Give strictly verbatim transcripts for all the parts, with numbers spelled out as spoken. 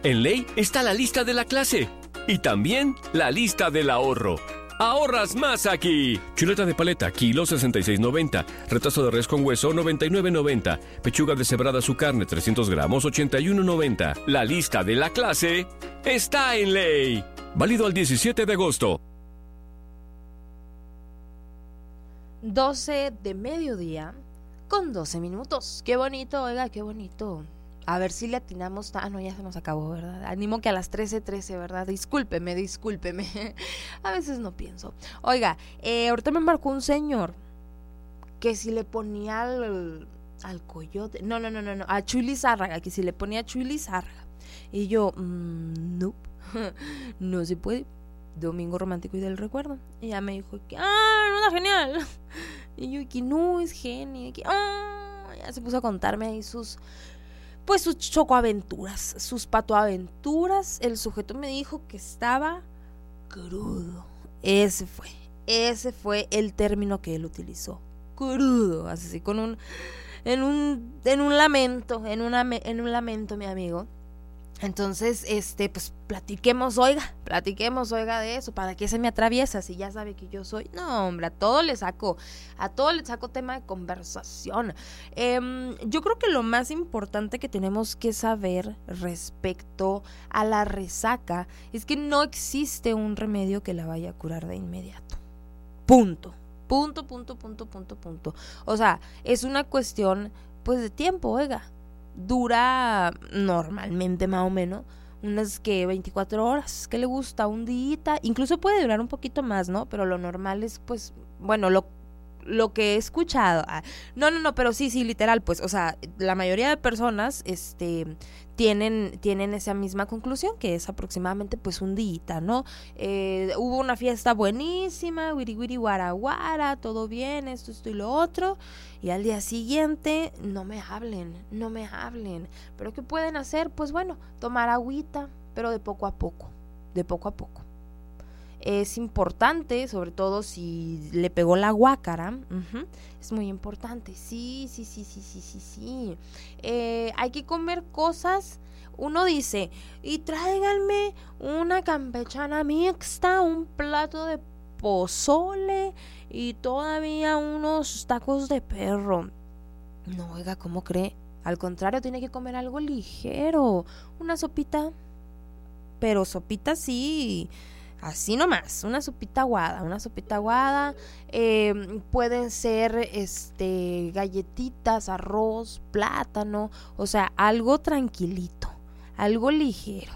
En Ley está la lista de la clase y también la lista del ahorro. ¡Ahorras más aquí! Chuleta de paleta, kilo sesenta y seis noventa. Retazo de res con hueso, noventa y nueve noventa. Pechuga deshebrada su carne, trescientos gramos, ochenta y uno noventa. La lista de la clase está en Ley. Válido al diecisiete de agosto. doce de mediodía con doce minutos. Qué bonito, oiga, qué bonito. A ver si le atinamos. Ah, no, ya se nos acabó, ¿verdad? Animo que a las trece trece, ¿verdad? Discúlpeme, discúlpeme. A veces no pienso. Oiga, eh, ahorita me marcó un señor que si le ponía al, al coyote. No, no, no, no, no. A Chuy Lizárraga, que si le ponía a Chuy Lizárraga. Y yo, mmm, no, no se puede. Domingo romántico y del recuerdo. Y ella me dijo que, ah, no, está genial. Y yo, que no, es genio. Que, ah, ya se puso a contarme ahí sus. Pues sus chocoaventuras, sus patoaventuras. El sujeto me dijo que estaba crudo. Ese fue, ese fue el término que él utilizó. Crudo, así con un, en un, en un lamento, en una, en un lamento, mi amigo. Entonces, este, pues platiquemos, oiga, platiquemos, oiga, de eso. ¿Para qué se me atraviesa si ya sabe que yo soy? No, hombre, a todo le saco, a todo le saco tema de conversación. Eh, yo creo que lo más importante que tenemos que saber respecto a la resaca es que no existe un remedio que la vaya a curar de inmediato. Punto. Punto, punto, punto, punto, punto. O sea, es una cuestión, pues, de tiempo, oiga. Dura normalmente más o menos unas que veinticuatro horas, ¿qué le gusta? Un día, incluso puede durar un poquito más, ¿no? Pero lo normal es, pues, bueno, lo lo que he escuchado, ah, no, no, no, pero sí, sí, literal, pues, o sea, la mayoría de personas, este, tienen, tienen esa misma conclusión, que es aproximadamente, pues, un día, ¿no? Eh, hubo una fiesta buenísima, wiri wiri guara guara, todo bien, esto, esto y lo otro, y al día siguiente, no me hablen, no me hablen, pero ¿qué pueden hacer? Pues, bueno, tomar agüita, pero de poco a poco, de poco a poco. Es importante, sobre todo si le pegó la guácara, uh-huh, es muy importante, sí, sí, sí, sí, sí, sí, sí. Eh, hay que comer cosas, uno dice, y tráiganme una campechana mixta, un plato de pozole y todavía unos tacos de perro. No, oiga, ¿cómo cree? Al contrario, tiene que comer algo ligero, una sopita, pero sopita sí. Así nomás, una sopita aguada, una sopita aguada, eh, pueden ser este galletitas, arroz, plátano, o sea, algo tranquilito, algo ligero,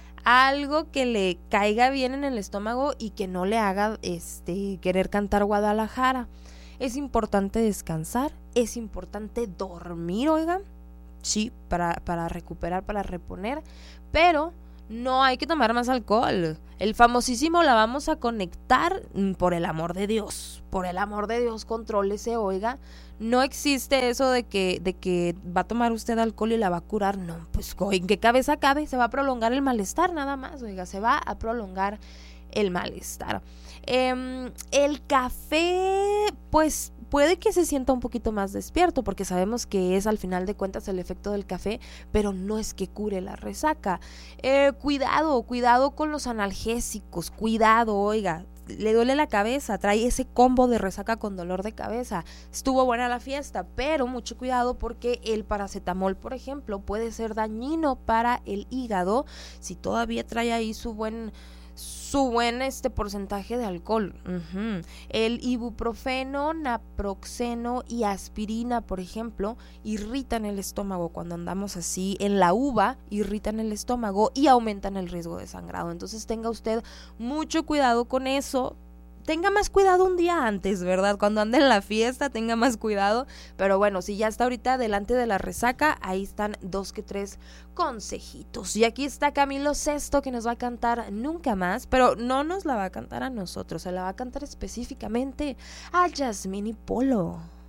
algo que le caiga bien en el estómago y que no le haga este querer cantar Guadalajara. Es importante descansar, es importante dormir, oigan, sí, para, para recuperar, para reponer, pero no hay que tomar más alcohol. El famosísimo la vamos a conectar, por el amor de Dios, por el amor de Dios, contrólese, oiga. No existe eso de que, de que va a tomar usted alcohol y la va a curar. No, pues ¿en qué cabeza cabe? Se va a prolongar el malestar nada más, oiga, se va a prolongar el malestar. Eh, el café, pues puede que se sienta un poquito más despierto, porque sabemos que es al final de cuentas el efecto del café, pero no es que cure la resaca. Eh, cuidado, cuidado con los analgésicos, cuidado, oiga, le duele la cabeza, trae ese combo de resaca con dolor de cabeza. Estuvo buena la fiesta, pero mucho cuidado porque el paracetamol, por ejemplo, puede ser dañino para el hígado si todavía trae ahí su buen su buen este porcentaje de alcohol. Uh-huh. El ibuprofeno, naproxeno y aspirina, por ejemplo, irritan el estómago cuando andamos así en la uva, irritan el estómago y aumentan el riesgo de sangrado. Entonces tenga usted mucho cuidado con eso. Tenga más cuidado un día antes, ¿verdad? Cuando ande en la fiesta, tenga más cuidado. Pero bueno, si ya está ahorita delante de la resaca, ahí están dos que tres consejitos. Y aquí está Camilo Sesto, que nos va a cantar Nunca Más, pero no nos la va a cantar a nosotros, se la va a cantar específicamente a Yasmín y Polo.